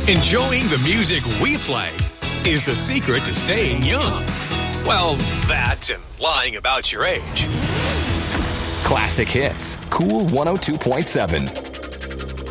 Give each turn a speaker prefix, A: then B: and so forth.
A: Enjoying the music we play is the secret to staying young. Well, that and lying about your age.
B: Classic Hits, Cool 102.7.